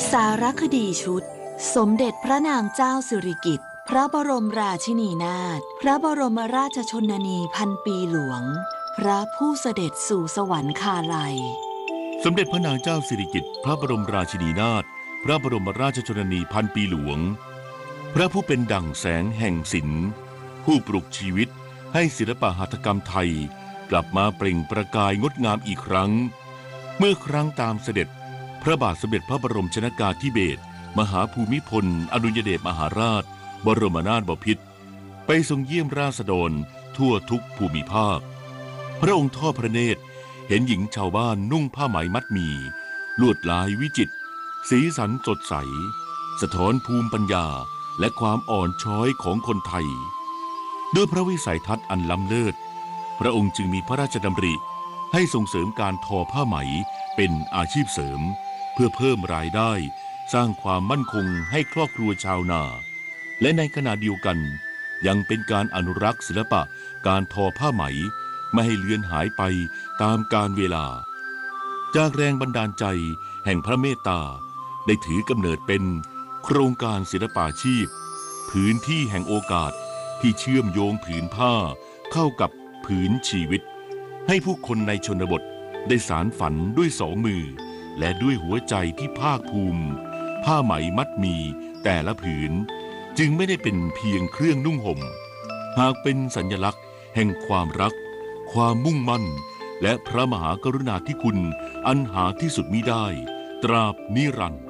สารคดีชุดสมเด็จพระนางเจ้าสิริกิติ์พระบรมราชินีนาถพระบรมราชชนนีพันปีหลวงพระผู้เสด็จสู่สวรรคาลัยสมเด็จพระนางเจ้าสิริกิติ์พระบรมราชินีนาถพระบรมราชชนนีพันปีหลวงพระผู้เป็นดั่งแสงแห่งศิลป์ผู้ปลุกชีวิตให้ศิลปหัตถกรรมไทยกลับมาเปล่งประกายงดงามอีกครั้งเมื่อครั้งตามเสด็จพระบาทสมเด็จพระบรมชนกาธิเบศรมหาภูมิพลอดุลยเดชมหาราชบรมนาถบพิตรไปทรงเยี่ยมราษฎรทั่วทุกภูมิภาคพระองค์ทอดพระเนตรเห็นหญิงชาวบ้านนุ่งผ้าไหมมัดหมี่ลวดลายวิจิตรสีสันสดใสสะท้อนภูมิปัญญาและความอ่อนช้อยของคนไทยด้วยพระวิสัยทัศน์อันล้ำเลิศพระองค์จึงมีพระราชดำริให้ส่งเสริมการทอผ้าไหมเป็นอาชีพเสริมเพื่อเพิ่มรายได้สร้างความมั่นคงให้ครอบครัวชาวนาและในขณะเดียวกันยังเป็นการอนุรักษ์ศิลปะการทอผ้าไหมไม่ให้เลือนหายไปตามกาลเวลาจากแรงบันดาลใจแห่งพระเมตตาได้ถือกำเนิดเป็นโครงการศิลปาชีพพื้นที่แห่งโอกาสที่เชื่อมโยงผืนผ้าเข้ากับผืนชีวิตให้ผู้คนในชนบทได้สารฝันด้วยสองมือและด้วยหัวใจที่ภาคภูมิผ้าไหมมัดหมี่แต่ละผืนจึงไม่ได้เป็นเพียงเครื่องนุ่งห่มหากเป็นสัญลักษณ์แห่งความรักความมุ่งมั่นและพระมหากรุณาธิคุณอันหาที่สุดมิได้ตราบนิรันดร์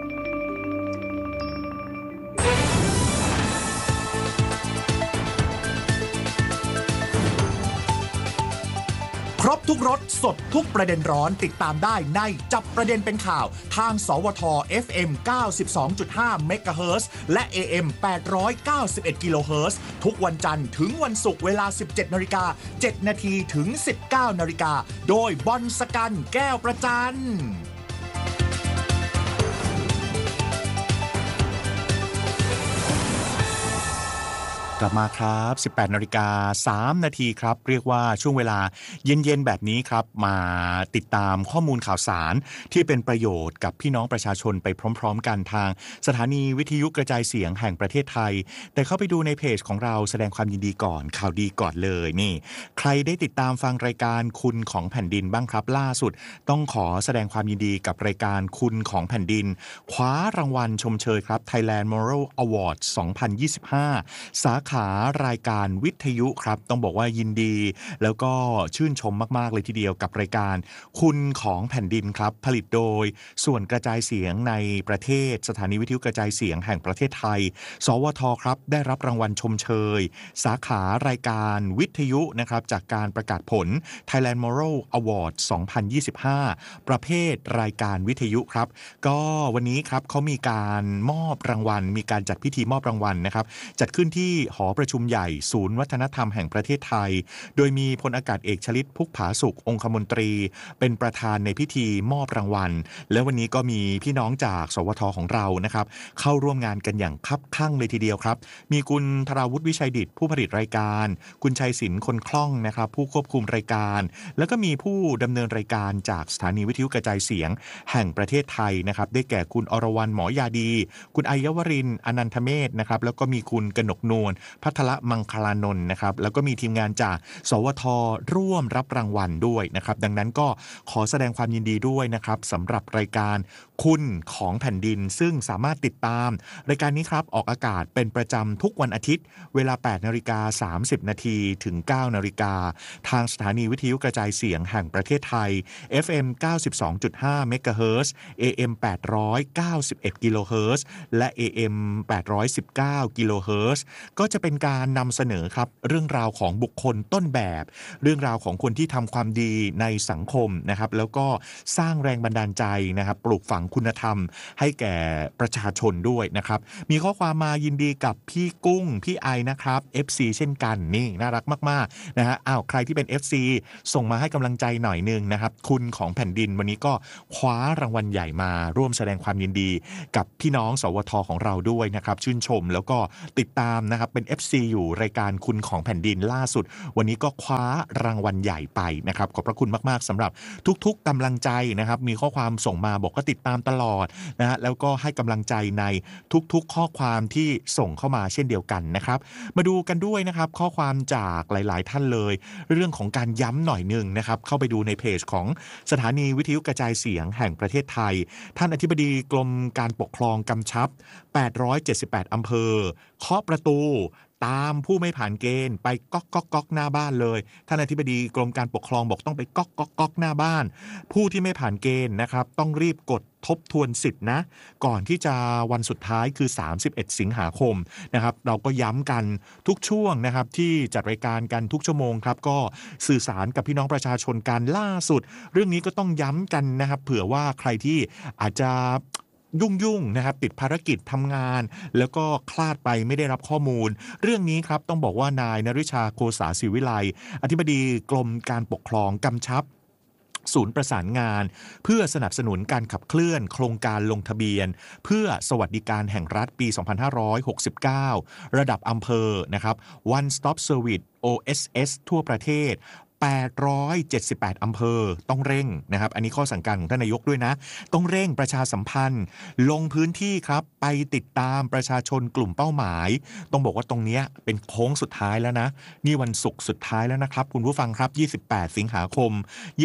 ครบทุกรสสดทุกประเด็นร้อนติดตามได้ในจับประเด็นเป็นข่าวทางสวท FM 92.5 เมกะเฮิรตซ์และ AM 891 กิโลเฮิรตซ์ทุกวันจันทร์ถึงวันศุกร์เวลา 17:07 น.ถึง 19:00 น.โดยบอลสกันแก้วประจันกลับมาครับ 18:03 น.ครับเรียกว่าช่วงเวลาเย็นๆแบบนี้ครับมาติดตามข้อมูลข่าวสารที่เป็นประโยชน์กับพี่น้องประชาชนไปพร้อมๆกันทางสถานีวิทยุกระจายเสียงแห่งประเทศไทยแต่เข้าไปดูในเพจของเราแสดงความยินดีก่อนข่าวดีก่อนเลยนี่ใครได้ติดตามฟังรายการคุณของแผ่นดินบ้างครับล่าสุดต้องขอแสดงความยินดีกับรายการคุณของแผ่นดินคว้ารางวัลชมเชยครับ Thailand Moral Award 2025 สาขารายการวิทยุครับต้องบอกว่ายินดีแล้วก็ชื่นชมมากๆเลยทีเดียวกับรายการคุณของแผ่นดินครับผลิตโดยส่วนกระจายเสียงในประเทศสถานีวิทยุกระจายเสียงแห่งประเทศไทยสวทครับได้รับรางวัลชมเชยสาขารายการวิทยุนะครับจากการประกาศผล Thailand Moral Award 2025 ประเภทรายการวิทยุครับก็วันนี้ครับเขามีการมอบรางวัลมีการจัดพิธีมอบรางวัลนะครับจัดขึ้นที่หอประชุมใหญ่ศูนย์วัฒนธรรมแห่งประเทศไทยโดยมีพลอากาศเอกชลิตพุกผาสุของคมนตรีเป็นประธานในพิธีมอบรางวัลและวันนี้ก็มีพี่น้องจากสวทของเรานะครับเข้าร่วมงานกันอย่างคับคั่งเลยทีเดียวครับมีคุณธราวุฒิวิชัยดิษฐ์ผู้ผลิตรายการคุณชัยศิลป์คนคล่องนะครับผู้ควบคุมรายการแล้วก็มีผู้ดำเนินรายการจากสถานีวิทยุกระจายเสียงแห่งประเทศไทยนะครับได้แก่คุณอรวรรณหมอยาดีคุณอัยวรินทร์อนันทเมธนะครับแล้วก็มีคุณกนกนวลพัทรมังคลานนท์นะครับแล้วก็มีทีมงานจากสวทร่วมรับรางวัลด้วยนะครับดังนั้นก็ขอแสดงความยินดีด้วยนะครับสำหรับรายการคุณของแผ่นดินซึ่งสามารถติดตามรายการนี้ครับออกอากาศเป็นประจำทุกวันอาทิตย์เวลา 8:30 น.ถึง 9:00 น.ทางสถานีวิทยุกระจายเสียงแห่งประเทศไทย FM 92.5 เมกะเฮิรตซ์ AM 891 กิโลเฮิรตซ์และ AM 819 กิโลเฮิรตซ์ก็จะเป็นการนำเสนอครับเรื่องราวของบุคคลต้นแบบเรื่องราวของคนที่ทำความดีในสังคมนะครับแล้วก็สร้างแรงบันดาลใจนะครับปลูกฝังคุณธรรมให้แก่ประชาชนด้วยนะครับมีข้อความมายินดีกับพี่กุ้งพี่ไอนะครับ FC เช่นกันนี่น่ารักมากๆนะฮะใครที่เป็น FC ส่งมาให้กำลังใจหน่อยนึงนะครับคุณของแผ่นดินวันนี้ก็คว้ารางวัลใหญ่มาร่วมแสดงความยินดีกับพี่น้องสวทของเราด้วยนะครับชื่นชมแล้วก็ติดตามนะครับเป็น FC อยู่รายการคุณของแผ่นดินล่าสุดวันนี้ก็คว้ารางวัลใหญ่ไปนะครับขอบพระคุณมากๆสำหรับทุกๆกำลังใจนะครับมีข้อความส่งมาบอกว่าติดตามตลอดนะฮะแล้วก็ให้กำลังใจในทุกๆข้อความที่ส่งเข้ามาเช่นเดียวกันนะครับมาดูกันด้วยนะครับข้อความจากหลายๆท่านเลยเรื่องของการย้ำหน่อยนึงนะครับเข้าไปดูในเพจของสถานีวิทยุกระจายเสียงแห่งประเทศไทยท่านอธิบดีกรมการปกครองกำชับ878อำเภอเคาะประตูตามผู้ไม่ผ่านเกณฑ์ไปก๊อกก๊อกก๊อกหน้าบ้านเลยท่านอธิบดีกรมการปกครองบอกต้องไปก๊อกก๊อกก๊อกหน้าบ้านผู้ที่ไม่ผ่านเกณฑ์นะครับต้องรีบกดทบทวนสิทธินะก่อนที่จะวันสุดท้ายคือ31สิงหาคมนะครับเราก็ย้ำกันทุกช่วงนะครับที่จัดรายการกันทุกชั่วโมงครับก็สื่อสารกับพี่น้องประชาชนกันล่าสุดเรื่องนี้ก็ต้องย้ำกันนะครับเผื่อว่าใครที่อาจจะยุ่งนะครับติดภารกิจทำงานแล้วก็คลาดไปไม่ได้รับข้อมูลเรื่องนี้ครับต้องบอกว่านายนฤชาโคสาศิวิไลอธิบดีกรมการปกครองกำชับศูนย์ประสานงานเพื่อสนับสนุนการขับเคลื่อนโครงการลงทะเบียนเพื่อสวัสดิการแห่งรัฐปี 2569 ระดับอำเภอนะครับ One Stop Service OSS ทั่วประเทศ878อำเภอต้องเร่งนะครับอันนี้ข้อสั่งการของท่านนายกด้วยนะต้องเร่งประชาสัมพันธ์ลงพื้นที่ครับไปติดตามประชาชนกลุ่มเป้าหมายต้องบอกว่าตรงนี้เป็นโค้งสุดท้ายแล้วนะนี่วันศุกร์สุดท้ายแล้วนะครับคุณผู้ฟังครับ28สิงหาคม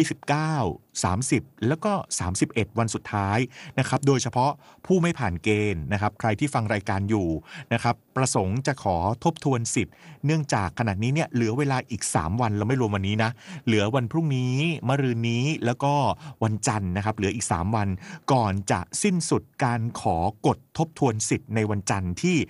29 30แล้วก็31วันสุดท้ายนะครับโดยเฉพาะผู้ไม่ผ่านเกณฑ์นะครับใครที่ฟังรายการอยู่นะครับประสงค์จะขอทบทวนสิทธิ์เนื่องจากขณะนี้เนี่ยเหลือเวลาอีก3วันเราไม่รวมวันนี้นะเหลือวันพรุ่งนี้มะรืนนี้แล้วก็วันจันทร์นะครับเหลืออีก3วันก่อนจะสิ้นสุดการขอกดทบทวนสิทธิ์ในวันจันทร์ที่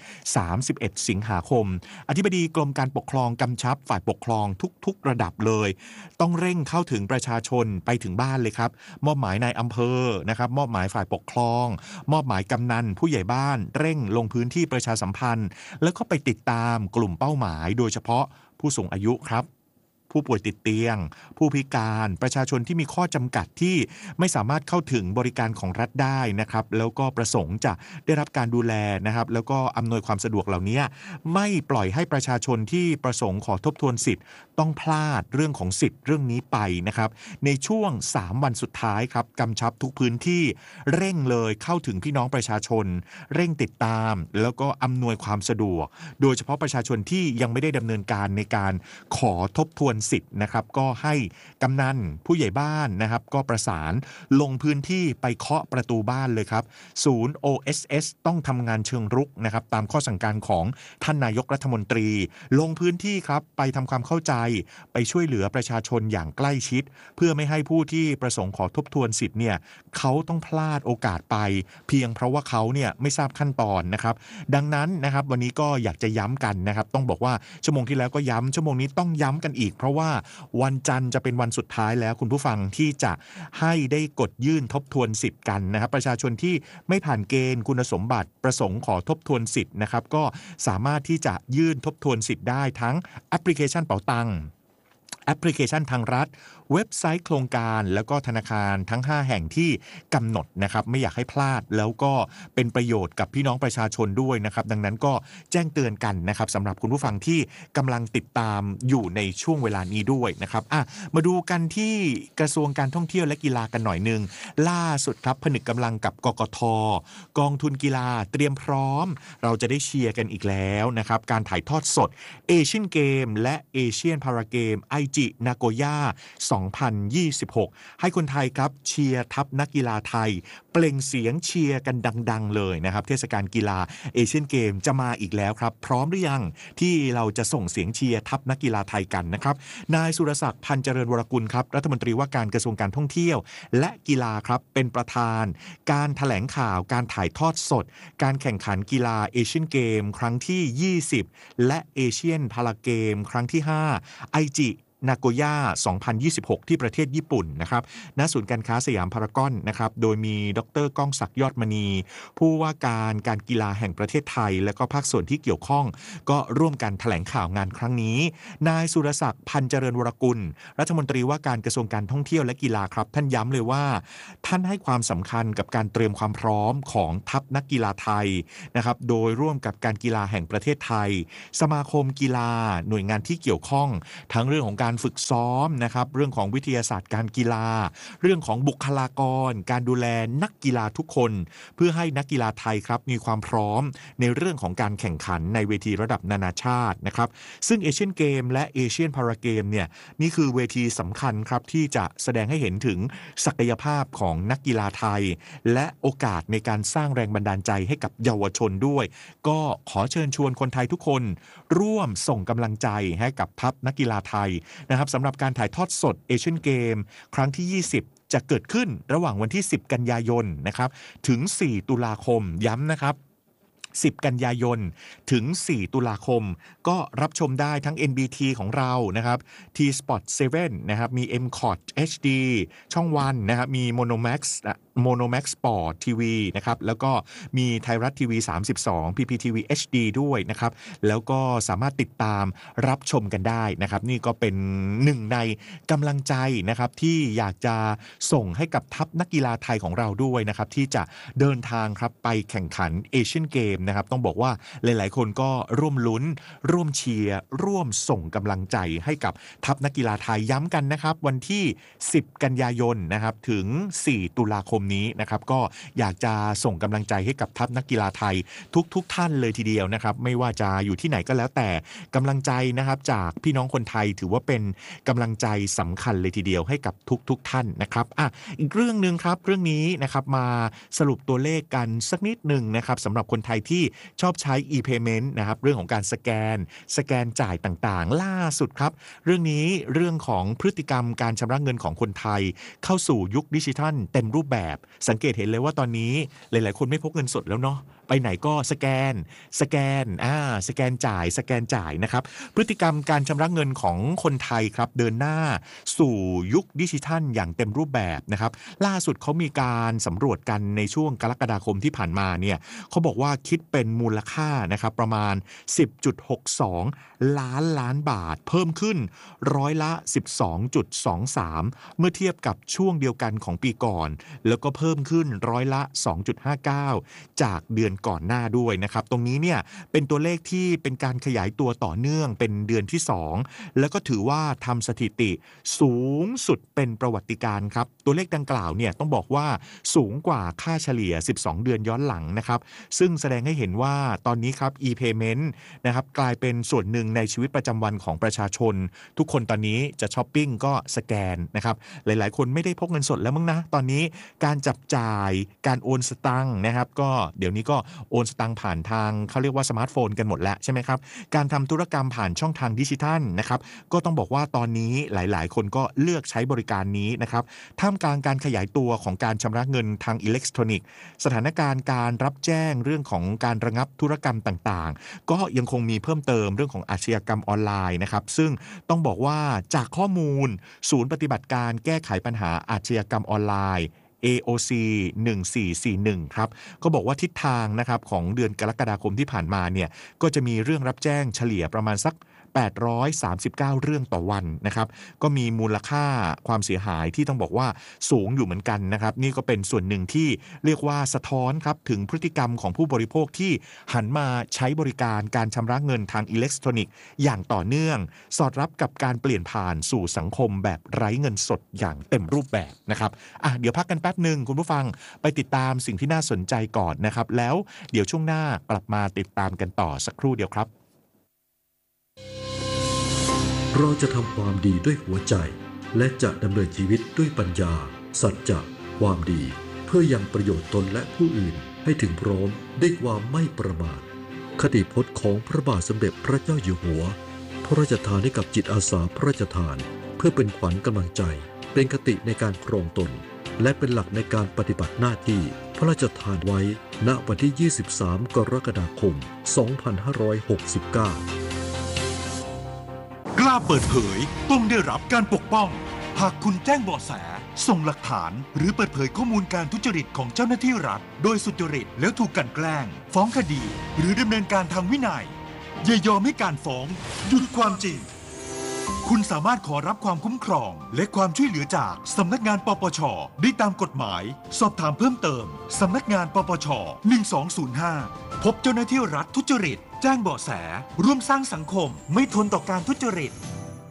31สิงหาคมอธิบดีกรมการปกครองกำชับฝ่ายปกครองทุกระดับเลยต้องเร่งเข้าถึงประชาชนไปถึงบ้านเลยครับมอบหมายนายอำเภอนะครับมอบหมายฝ่ายปกครองมอบหมายกำนันผู้ใหญ่บ้านเร่งลงพื้นที่ประชาสัมพันธ์แล้วก็ไปติดตามกลุ่มเป้าหมายโดยเฉพาะผู้สูงอายุครับผู้ป่วยติดเตียงผู้พิการประชาชนที่มีข้อจำกัดที่ไม่สามารถเข้าถึงบริการของรัฐได้นะครับแล้วก็ประสงค์จะได้รับการดูแลนะครับแล้วก็อำนวยความสะดวกเหล่านี้ไม่ปล่อยให้ประชาชนที่ประสงค์ขอทบทวนสิทธิ์ต้องพลาดเรื่องของสิทธิ์เรื่องนี้ไปนะครับในช่วง3วันสุดท้ายครับกำชับทุกพื้นที่เร่งเลยเข้าถึงพี่น้องประชาชนเร่งติดตามแล้วก็อำนวยความสะดวกโดยเฉพาะประชาชนที่ยังไม่ได้ดำเนินการในการขอทบทวนสิทธิ์นะครับก็ให้กำนันผู้ใหญ่บ้านนะครับก็ประสานลงพื้นที่ไปเคาะประตูบ้านเลยครับศูนย์ OSS ต้องทำงานเชิงรุกนะครับตามข้อสั่งการของท่านนายกรัฐมนตรีลงพื้นที่ครับไปทำความเข้าใจไปช่วยเหลือประชาชนอย่างใกล้ชิดเพื่อไม่ให้ผู้ที่ประสงค์ขอทบทวนสิทธิ์เนี่ยเขาต้องพลาดโอกาสไปเพียงเพราะว่าเขาเนี่ยไม่ทราบขั้นตอนนะครับดังนั้นนะครับวันนี้ก็อยากจะย้ำกันนะครับต้องบอกว่าชั่วโมงที่แล้วก็ย้ำชั่วโมงนี้ต้องย้ำกันอีกเพราะว่าวันจันทร์จะเป็นวันสุดท้ายแล้วคุณผู้ฟังที่จะให้ได้กดยื่นทบทวนสิทธิ์กันนะครับประชาชนที่ไม่ผ่านเกณฑ์คุณสมบัติประสงค์ขอทบทวนสิทธิ์นะครับก็สามารถที่จะยื่นทบทวนสิทธิ์ได้ทั้งแอปพลิเคชันเป๋าตังค์แอปพลิเคชันทางรัฐเว็บไซต์โครงการแล้วก็ธนาคารทั้ง5แห่งที่กำหนดนะครับไม่อยากให้พลาดแล้วก็เป็นประโยชน์กับพี่น้องประชาชนด้วยนะครับดังนั้นก็แจ้งเตือนกันนะครับสำหรับคุณผู้ฟังที่กำลังติดตามอยู่ในช่วงเวลานี้ด้วยนะครับมาดูกันที่กระทรวงการท่องเที่ยวและกีฬากันหน่อยนึงล่าสุดครับผนึกกำลังกับกกท.กองทุนกีฬาเตรียมพร้อมเราจะได้เชียร์กันอีกแล้วนะครับการถ่ายทอดสดเอเชียนเกมและเอเชียนพาราเกมไอจินาโกย่า2026ให้คนไทยครับเชียร์ทัพนักกีฬาไทยเปล่งเสียงเชียร์กันดังๆเลยนะครับเทศกาลกีฬาเอเชียนเกมจะมาอีกแล้วครับพร้อมหรือยังที่เราจะส่งเสียงเชียร์ทัพนักกีฬาไทยกันนะครับนายสุรศักดิ์พันธ์เจริญวรกุลครับรัฐมนตรีว่าการกระทรวงการท่องเที่ยวและกีฬาครับเป็นประธานการแถลงข่าวการถ่ายทอดสดการแข่งขันกีฬาเอเชียนเกมครั้งที่20และเอเชียนพาราเกมครั้งที่5ไอจินาโกย่า 2026 ที่ประเทศญี่ปุ่นนะครับณศูนย์การค้าสยามพารากอนนะครับโดยมีดร.ก้องศักดิ์ยอดมณีผู้ว่าการกีฬาแห่งประเทศไทยและก็ภาคส่วนที่เกี่ยวข้องก็ร่วมกันแถลงข่าวงานครั้งนี้นายสุรศักดิ์พันเจริญวรกุลรัฐมนตรีว่าการกระทรวงการท่องเที่ยวและกีฬาครับท่านย้ำเลยว่าท่านให้ความสำคัญกับการเตรียมความพร้อมของทัพนักกีฬาไทยนะครับโดยร่วมกับการกีฬาแห่งประเทศไทยสมาคมกีฬาหน่วยงานที่เกี่ยวข้องทั้งเรื่องของการฝึกซ้อมนะครับเรื่องของวิทยาศาสตร์การกีฬาเรื่องของบุคลากรการดูแลนักกีฬาทุกคนเพื่อให้นักกีฬาไทยครับมีความพร้อมในเรื่องของการแข่งขันในเวทีระดับนานาชาตินะครับซึ่งเอเชียนเกมและเอเชียนพาราเกมเนี่ยนี่คือเวทีสำคัญครับที่จะแสดงให้เห็นถึงศักยภาพของนักกีฬาไทยและโอกาสในการสร้างแรงบันดาลใจให้กับเยาวชนด้วยก็ขอเชิญชวนคนไทยทุกคนร่วมส่งกำลังใจให้กับทัพนักกีฬาไทยนะครับสำหรับการถ่ายทอดสดเอเชียนเกมครั้งที่20จะเกิดขึ้นระหว่างวันที่10กันยายนนะครับถึง4ตุลาคมย้ำนะครับ10กันยายนถึง4ตุลาคมก็รับชมได้ทั้ง NBT ของเรานะครับ T-Sport 7 นะครับมี MCOT HD ช่องวันนะครับมี Monomax Sport TV นะครับแล้วก็มีไทยรัฐทีวี32 PPTV HD ด้วยนะครับแล้วก็สามารถติดตามรับชมกันได้นะครับนี่ก็เป็นหนึ่งในกำลังใจนะครับที่อยากจะส่งให้กับทัพนักกีฬาไทยของเราด้วยนะครับที่จะเดินทางครับไปแข่งขันเอเชียนเกมนะครับต้องบอกว่าหลายๆคนก็ร่วมลุ้นร่วมเชียร์ร่วมส่งกำลังใจให้กับทัพนักกีฬาไทยย้ำกันนะครับวันที่10กันยายนนะครับถึง4ตุลาคมนี้นะครับก็อยากจะส่งกำลังใจให้กับทัพนักกีฬาไทยทุกท่านเลยทีเดียวนะครับไม่ว่าจะอยู่ที่ไหนก็แล้วแต่กำลังใจนะครับจากพี่น้องคนไทยถือว่าเป็นกำลังใจสำคัญเลยทีเดียวให้กับทุกท่านนะครับอีกเรื่องนึงครับเรื่องนี้นะครับมาสรุปตัวเลขกันสักนิดนึงนะครับสำหรับคนไทยที่ชอบใช้ e-payment นะครับเรื่องของการสแกนจ่ายต่างๆล่าสุดครับเรื่องนี้เรื่องของพฤติกรรมการชำระเงินของคนไทยเข้าสู่ยุคดิจิทัลเต็มรูปแบบสังเกตเห็นเลยว่าตอนนี้หลายๆคนไม่พกเงินสดแล้วเนาะไปไหนก็สแกนจ่ายนะครับพฤติกรรมการชำระเงินของคนไทยครับเดินหน้าสู่ยุคดิจิทัลอย่างเต็มรูปแบบนะครับล่าสุดเขามีการสำรวจกันในช่วงกรกฎาคมที่ผ่านมาเนี่ยเขาบอกว่าคิดเป็นมูลค่านะครับประมาณ 10.62 ล้านบาทเพิ่มขึ้นร้อยละ 12.23 เมื่อเทียบกับช่วงเดียวกันของปีก่อนแล้วก็เพิ่มขึ้นร้อยละ 2.59 จากเดือนก่อนหน้าด้วยนะครับตรงนี้เนี่ยเป็นตัวเลขที่เป็นการขยายตัวต่อเนื่องเป็นเดือนที่2แล้วก็ถือว่าทำสถิติสูงสุดเป็นประวัติการณ์ครับตัวเลขดังกล่าวเนี่ยต้องบอกว่าสูงกว่าค่าเฉลี่ย12เดือนย้อนหลังนะครับซึ่งแสดงให้เห็นว่าตอนนี้ครับ e-payment นะครับกลายเป็นส่วนหนึ่งในชีวิตประจำวันของประชาชนทุกคนตอนนี้จะช้อปปิ้งก็สแกนนะครับหลายๆคนไม่ได้พกเงินสดแล้วมั้งนะตอนนี้การจับจ่ายการโอนสตังค์นะครับก็เดี๋ยวนี้ก็โอนสตังค์ผ่านทางเขาเรียกว่าสมาร์ทโฟนกันหมดแล้วใช่ไหมครับการทำธุรกรรมผ่านช่องทางดิจิทัลนะครับก็ต้องบอกว่าตอนนี้หลายๆคนก็เลือกใช้บริการนี้นะครับท่ามกลางการขยายตัวของการชำระเงินทางอิเล็กทรอนิกส์สถานการณ์การรับแจ้งเรื่องของการระงับธุรกรรมต่างๆก็ยังคงมีเพิ่มเติมเรื่องของอาชญากรรมออนไลน์นะครับซึ่งต้องบอกว่าจากข้อมูลศูนย์ปฏิบัติการแก้ไขปัญหาอาชญากรรมออนไลน์AOC 1441ครับก็บอกว่าทิศทางนะครับของเดือนกรกฎาคมที่ผ่านมาเนี่ยก็จะมีเรื่องรับแจ้งเฉลี่ยประมาณสัก839เรื่องต่อวันนะครับก็มีมูลค่าความเสียหายที่ต้องบอกว่าสูงอยู่เหมือนกันนะครับนี่ก็เป็นส่วนหนึ่งที่เรียกว่าสะท้อนครับถึงพฤติกรรมของผู้บริโภคที่หันมาใช้บริการการชำระเงินทางอิเล็กทรอนิกส์อย่างต่อเนื่องสอดรับกับการเปลี่ยนผ่านสู่สังคมแบบไร้เงินสดอย่างเต็มรูปแบบนะครับเดี๋ยวพักกันแป๊บนึงคุณผู้ฟังไปติดตามสิ่งที่น่าสนใจก่อนนะครับแล้วเดี๋ยวช่วงหน้ากลับมาติดตามกันต่อสักครู่เดียวครับเราจะทำความดีด้วยหัวใจและจะดำเนินชีวิตด้วยปัญญาสัจจะความดีเพื่อยังประโยชน์ตนและผู้อื่นให้ถึงพร้อมด้วยความไม่ประมาทคติพจน์ของพระบาทสมเด็จพระเจ้าอยู่หัวพระราชทานให้กับจิตอาสาพระราชทานเพื่อเป็นขวัญกำลังใจเป็นคติในการครองตนและเป็นหลักในการปฏิบัติหน้าที่พระราชทานไว้ณวันที่23กรกฎาคม2569 ราบเปิดเผยต้องได้รับการปกป้องหากคุณแจ้งเบาะแสส่งหลักฐานหรือเปิดเผยข้อมูลการทุจริตของเจ้าหน้าที่รัฐโดยสุจริตแล้วถูกกลั่นแกล้งฟ้องคดีหรือดำเนินการทางวินัยอย่ายอมให้การฟ้องหยุดความจริงคุณสามารถขอรับความคุ้มครองและความช่วยเหลือจากสำนักงานปปช.ได้ตามกฎหมายสอบถามเพิ่มเติมสำนักงานปปช. 1205พบเจ้าหน้าที่รัฐทุจริตแจ้งเบาะแสร่วมสร้างสังคมไม่ทนต่อการทุจริต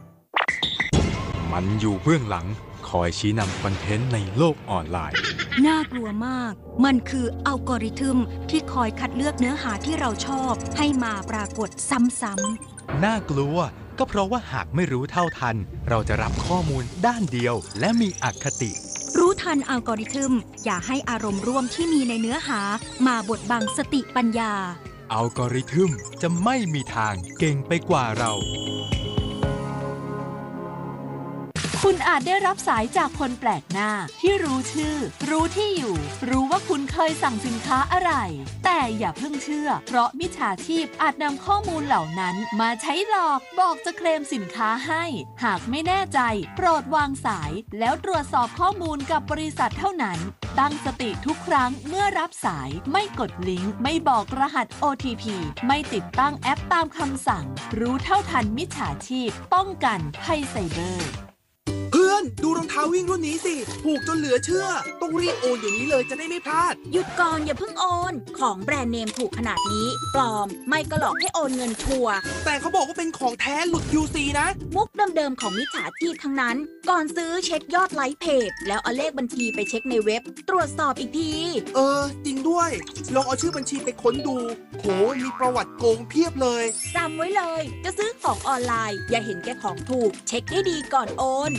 มันอยู่เบื้องหลังคอยชี้นำคอนเทนต์ในโลกออนไลน์น่ากลัวมากมันคืออัลกอริทึมที่คอยคัดเลือกเนื้อหาที่เราชอบให้มาปรากฏซ้ำๆน่ากลัวก็เพราะว่าหากไม่รู้เท่าทันเราจะรับข้อมูลด้านเดียวและมีอคติรู้ทันอัลกอริทึมอย่าให้อารมณ์ร่วมที่มีในเนื้อหามาบดบังสติปัญญาอัลกอริทึมจะไม่มีทางเก่งไปกว่าเราคุณอาจได้รับสายจากคนแปลกหน้าที่รู้ชื่อรู้ที่อยู่รู้ว่าคุณเคยสั่งสินค้าอะไรแต่อย่าเพิ่งเชื่อเพราะมิจฉาชีพอาจนำข้อมูลเหล่านั้นมาใช้หลอกบอกจะเคลมสินค้าให้หากไม่แน่ใจโปรดวางสายแล้วตรวจสอบข้อมูลกับบริษัทเท่านั้นตั้งสติทุกครั้งเมื่อรับสายไม่กดลิงก์ไม่บอกรหัส OTP ไม่ติดตั้งแอปตามคำสั่งรู้เท่าทันมิจฉาชีพป้องกันภัยไซเบอร์เพื่อนดูรองเท้าวิ่งรุ่นนี้สิถูกจนเหลือเชื่อต้องรีบโอนอย่างนี้เลยจะได้ไม่พลาดหยุดก่อนอย่าเพิ่งโอนของแบรนด์เนมถูกขนาดนี้ปลอมไม่ก็หลอกให้โอนเงินชัวร์แต่เขาบอกว่าเป็นของแท้หลุด UC นะมุกเดิมๆของมิจฉาชีพทั้งนั้นก่อนซื้อเช็คยอดไลค์เพจแล้วเอาเลขบัญชีไปเช็คในเว็บตรวจสอบอีกทีจริงด้วยลองเอาชื่อบัญชีไปค้นดูโหมีประวัติโกงเพียบเลยจำไว้เลยจะซื้อของออนไลน์อย่าเห็นแก่ของถูกเช็คให้ดีก่อนโอน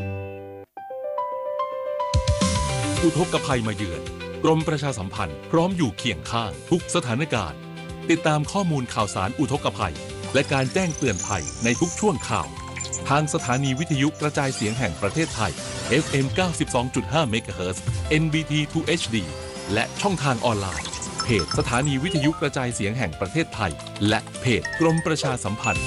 อุทกภัยมาเยือนกรมประชาสัมพันธ์พร้อมอยู่เคียงข้างทุกสถานการณ์ติดตามข้อมูลข่าวสารอุทกภัยและการแจ้งเตือนภัยในทุกช่วงข่าวทางสถานีวิทยุกระจายเสียงแห่งประเทศไทย FM 92.5 เมกะเฮิรตซ์ NBT 2 HD และช่องทางออนไลน์เพจสถานีวิทยุกระจายเสียงแห่งประเทศไทยและเพจกรมประชาสัมพันธ์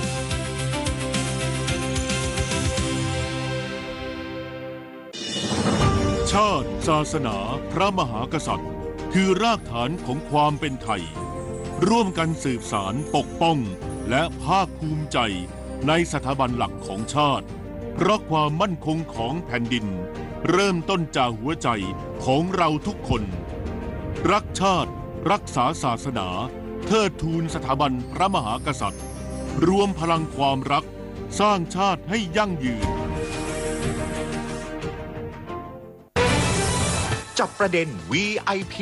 ชาติศาสนาพระมหากษัตริย์คือรากฐานของความเป็นไทยร่วมกันสืบสานปกป้องและภาคภูมิใจในสถาบันหลักของชาติเพราะความมั่นคงของแผ่นดินเริ่มต้นจากหัวใจของเราทุกคนรักชาติรักษาศาสนาเทิดทูนสถาบันพระมหากษัตริย์รวมพลังความรักสร้างชาติให้ยั่งยืนจับประเด็น VIP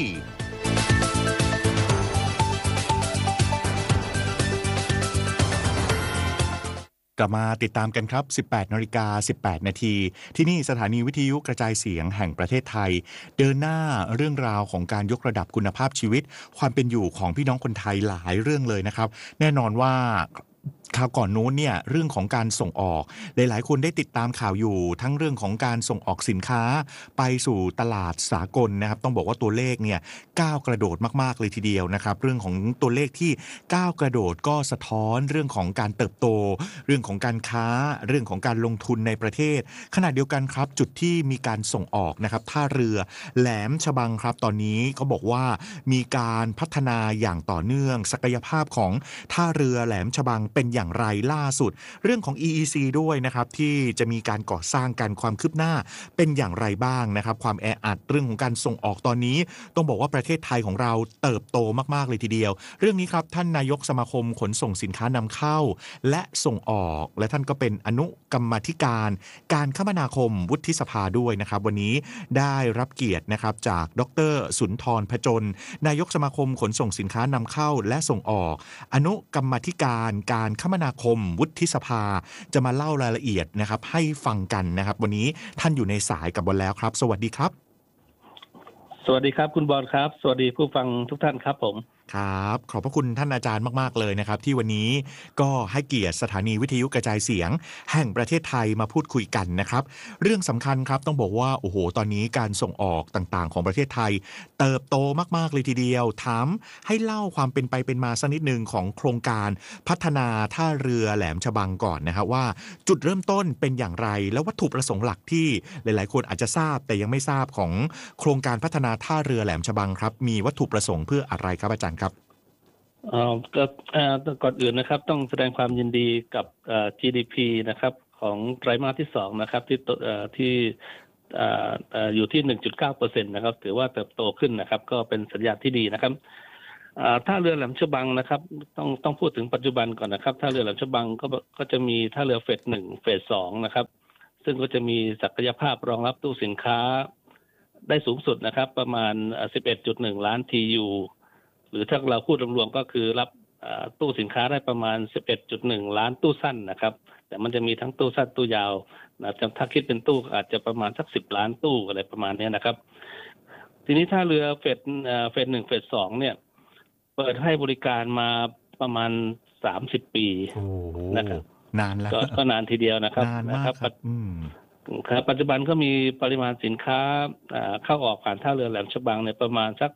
กลับมาติดตามกันครับ 18:18 น.ที่นี่สถานีวิทยุกระจายเสียงแห่งประเทศไทยเดินหน้าเรื่องราวของการยกระดับคุณภาพชีวิตความเป็นอยู่ของพี่น้องคนไทยหลายเรื่องเลยนะครับแน่นอนว่าคราวก่อนนู้นเนี่ยเรื่องของการส่งออกหลายๆคนได้ติดตามข่าวอยู่ทั้งเรื่องของการส่งออกสินค้าไปสู่ตลาดสากลนะครับต้องบอกว่าตัวเลขเนี่ยก้าวกระโดดมากๆเลยทีเดียวนะครับเรื่องของตัวเลขที่ก้าวกระโดดก็สะท้อนเรื่องของการเติบโตเรื่องของการค้าเรื่องของการลงทุนในประเทศขณะเดียวกันครับจุดที่มีการส่งออกนะครับท่าเรือแหลมฉบังครับตอนนี้เขาบอกว่ามีการพัฒนาอย่างต่อเนื่องศักยภาพของท่าเรือแหลมฉบังเป็นอย่างไรล่าสุดเรื่องของ EEC ด้วยนะครับที่จะมีการก่อสร้างกันความคืบหน้าเป็นอย่างไรบ้างนะครับความแออัดเรื่องของการส่งออกตอนนี้ต้องบอกว่าประเทศไทยของเราเติบโตมากๆเลยทีเดียวเรื่องนี้ครับท่านนายกสมาคมขนส่งสินค้านำเข้าและส่งออกและท่านก็เป็นอนุกรรมาธิการการคมนาคมวุฒิสภาด้วยนะครับวันนี้ได้รับเกียรตินะครับจากดร.สุนทรพจนนายกสมาคมขนส่งสินค้านำเข้าและส่งออกอนุกรรมาธิการการคมนาคมวุฒิสภาจะมาเล่ารายละเอียดนะครับให้ฟังกันนะครับวันนี้ท่านอยู่ในสายกับบอลแล้วครับสวัสดีครับสวัสดีครับคุณบอลครับสวัสดีผู้ฟังทุกท่านครับผมครับขอบพระคุณท่านอาจารย์มากๆเลยนะครับที่วันนี้ก็ให้เกียรติสถานีวิทยุกระจายเสียงแห่งประเทศไทยมาพูดคุยกันนะครับเรื่องสำคัญครับต้องบอกว่าโอ้โหตอนนี้การส่งออกต่างๆของประเทศไทยเติบโตมากๆเลยทีเดียวถามให้เล่าความเป็นไปเป็นมาสักนิดนึงของโครงการพัฒนาท่าเรือแหลมฉบังก่อนนะครับว่าจุดเริ่มต้นเป็นอย่างไรแล้ววัตถุประสงค์หลักที่หลายๆคนอาจจะทราบแต่ยังไม่ทราบของโครงการพัฒนาท่าเรือแหลมฉบังครับมีวัตถุประสงค์เพื่ออะไรครับอาจารย์ครับก็ก่อนอื่นนะครับต้องแสดงความยินดีกับGDP นะครับของไตรมาสที่2นะครับที่อยู่ที่ 1.9% นะครับถือว่าเติบโตขึ้นนะครับก็เป็นสัญญาณที่ดีนะครับท่าเรือแหลมฉบังนะครับต้องพูดถึงปัจจุบันก่อนนะครับท่าเรือแหลมฉบังก็จะมีท่าเรือเฟส1เฟส2นะครับซึ่งก็จะมีศักยภาพรองรับตู้สินค้าได้สูงสุดนะครับประมาณ 11.1 ล้าน TU หรือถ้าเราพูดรวมๆก็คือรับตู้สินค้าได้ประมาณ 11.1 ล้านตู้สั้นนะครับแต่มันจะมีทั้งตู้สั้นตู้ยาวนะถ้าคิดเป็นตู้อาจจะประมาณสัก10ล้านตู้อะไรประมาณนี้นะครับทีนี้ท่าเรือเฟส1เฟส2เนี่ยเปิดให้บริการมาประมาณ30ปีนะครับนานแล้วก็นานทีเดียวนะครับนานมากครับครับปัจจุบันก็มีปริมาณสินค้าเข้าออกผ่านท่าเรือแหลมฉบังในประมาณสัก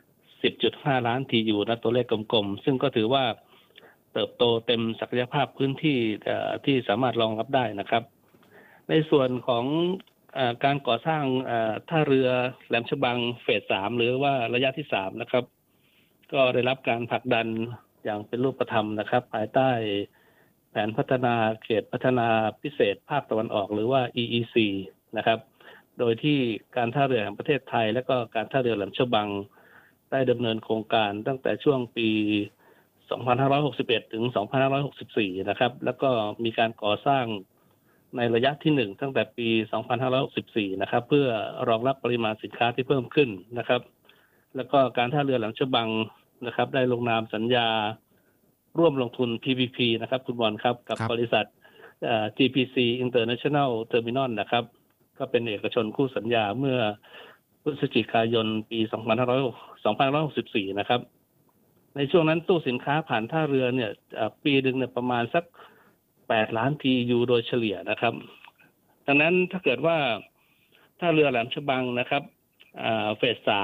10.5 ล้าน TU นะตัวเลขกลมๆซึ่งก็ถือว่าเติบโตเต็มศักยภาพพื้นที่ที่สามารถรองรับได้นะครับในส่วนของการก่อสร้างท่าเรือแหลมฉบังเฟส3หรือว่าระยะที่3นะครับก็ได้รับการผลักดันอย่างเป็นรูปธรรมนะครับภายใต้แผนพัฒนาเขตพัฒนาพิเศษภาคตะวันออกหรือว่า EEC นะครับโดยที่การท่าเรือแห่งประเทศไทยและก็การท่าเรือแหลมฉบังได้ดำเนินโครงการตั้งแต่ช่วงปี2561ถึง2564นะครับแล้วก็มีการก่อสร้างในระยะที่1ตั้งแต่ปี2564นะครับเพื่อรองรับปริมาณสินค้าที่เพิ่มขึ้นนะครับแล้วก็การท่าเรือแหลมฉบังนะครับได้ลงนามสัญญาร่วมลงทุน PPP นะครับคุณบอลครับกับบริษัทGPC International Terminal นะครับก็เป็นเอกชนคู่สัญญาเมื่อพฤศจิกายนปี2564นะครับในช่วงนั้นตู้สินค้าผ่านท่าเรือเนี่ยปีนึงเนี่ยประมาณสัก8ล้าน TU โดยเฉลี่ยนะครับดังนั้นถ้าเกิดว่าท่าเรือแหลมฉบังนะครับเฟส